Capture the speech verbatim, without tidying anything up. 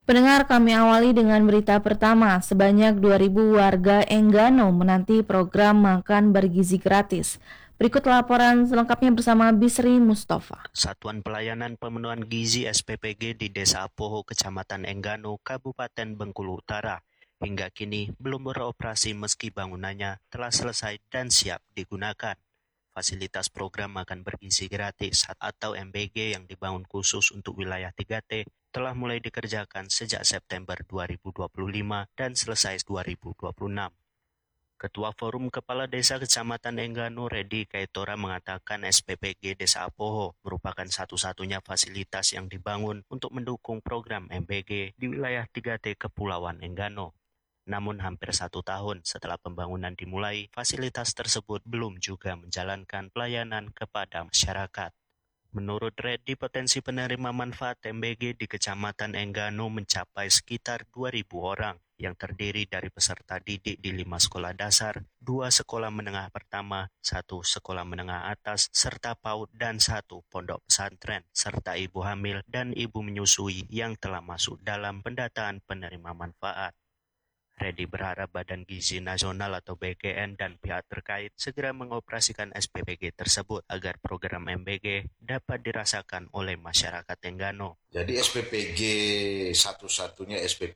Pendengar, kami awali dengan berita pertama. Sebanyak dua ribu warga Enggano menanti program makan bergizi gratis. Berikut laporan selengkapnya bersama Bisri Mustafa. Satuan Pelayanan Pemenuhan Gizi S P P G di Desa Apoho, Kecamatan Enggano, Kabupaten Bengkulu Utara, hingga kini belum beroperasi meski bangunannya telah selesai dan siap digunakan. Fasilitas program makan bergizi gratis atau M B G yang dibangun khusus untuk wilayah tiga T telah mulai dikerjakan sejak September dua ribu dua puluh lima dan selesai dua ribu dua puluh enam. Ketua Forum Kepala Desa Kecamatan Enggano, Redi Kaitora, mengatakan S P P G Desa Apoho merupakan satu-satunya fasilitas yang dibangun untuk mendukung program M B G di wilayah tiga T Kepulauan Enggano. Namun hampir satu tahun setelah pembangunan dimulai, fasilitas tersebut belum juga menjalankan pelayanan kepada masyarakat. Menurut Reddy, potensi penerima manfaat M B G di Kecamatan Enggano mencapai sekitar dua ribu orang, yang terdiri dari peserta didik di lima sekolah dasar, dua sekolah menengah pertama, satu sekolah menengah atas, serta PAUD, dan satu pondok pesantren, serta ibu hamil dan ibu menyusui yang telah masuk dalam pendataan penerima manfaat. Reddy berharap Badan Gizi Nasional atau B G N dan pihak terkait segera mengoperasikan S P P G tersebut agar program M B G dapat dirasakan oleh masyarakat Enggano. Jadi S P P G satu-satunya S P P